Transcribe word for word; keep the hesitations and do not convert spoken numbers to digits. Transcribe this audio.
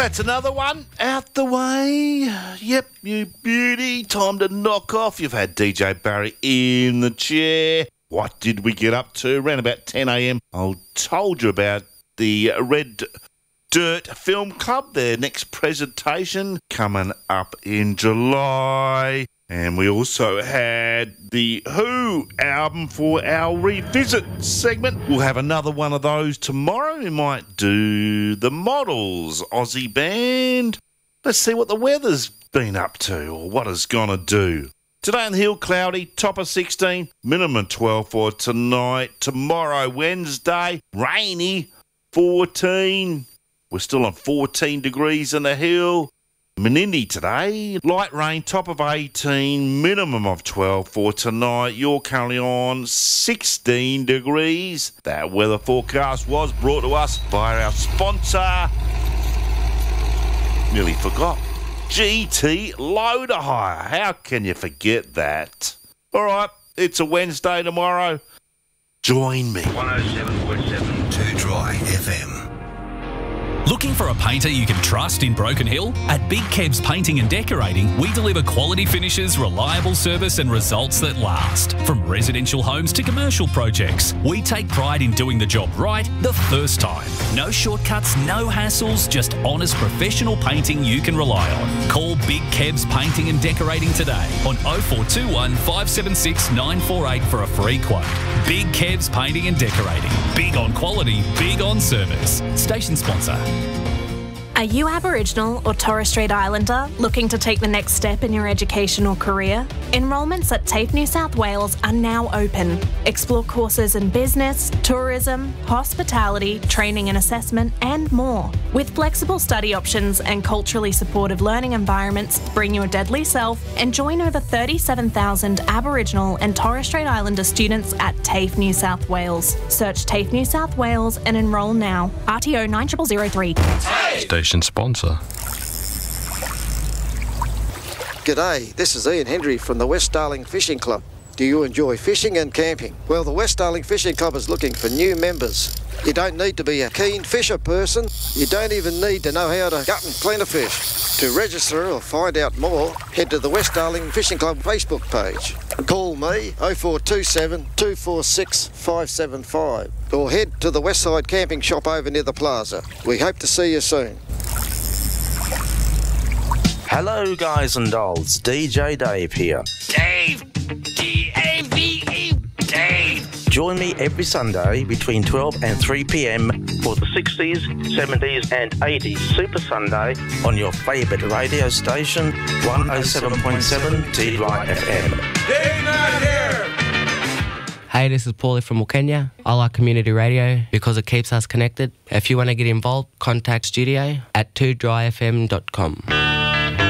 That's another one out the way. Yep, you beauty. Time to knock off. You've had D J Barry in the chair. What did we get up to? Around about ten a m, I told you about the Red Dirt Film Club, their next presentation coming up in July. And we also had the Who album for our Revisit segment. We'll have another one of those tomorrow. We might do the Models, Aussie band. Let's see what the weather's been up to or what it's going to do. Today on the hill, cloudy, top of sixteen, minimum twelve for tonight. Tomorrow, Wednesday, rainy, fourteen. We're still on fourteen degrees on the hill. Menindee today, light rain, top of eighteen, minimum of twelve for tonight. You're currently on sixteen degrees. That weather forecast was brought to us by our sponsor. Nearly forgot. G T Loader Hire. How can you forget that? All right, it's a Wednesday tomorrow. Join me. one oh seven point seven Too Dry F M. Looking for a painter you can trust in Broken Hill? At Big Kebs Painting and Decorating, we deliver quality finishes, reliable service and results that last. From residential homes to commercial projects, we take pride in doing the job right the first time. No shortcuts, no hassles, just honest professional painting you can rely on. Call Big Kebs Painting and Decorating today on oh four two one, five seven six, nine four eight for a free quote. Big Kebs Painting and Decorating. Big on quality, big on service. Station sponsor. Are you Aboriginal or Torres Strait Islander looking to take the next step in your education or career? Enrolments at TAFE New South Wales are now open. Explore courses in business, tourism, hospitality, training and assessment, and more. With flexible study options and culturally supportive learning environments, bring your deadly self and join over thirty-seven thousand Aboriginal and Torres Strait Islander students at TAFE New South Wales. Search TAFE New South Wales and enrol now. R T O nine zero zero zero three. Station sponsor. G'day, this is Ian Hendry from the West Darling Fishing Club. Do you enjoy fishing and camping? Well, the West Darling Fishing Club is looking for new members. You don't need to be a keen fisher person. You don't even need to know how to gut and clean a fish. To register or find out more, head to the West Darling Fishing Club Facebook page. Call me oh four two seven, two four six, five seven five or head to the Westside Camping Shop over near the plaza. We hope to see you soon. Hello guys and dolls, D J Dave here. Dave! D A V E! Dave! Join me every Sunday between twelve and three p m for the sixties, seventies and eighties Super Sunday on your favourite radio station, one oh seven point seven T Dry F M. Dave not here! Hey, this is Paulie from Wilkenya. I like community radio because it keeps us connected. If you want to get involved, contact studio at two dry f m dot com.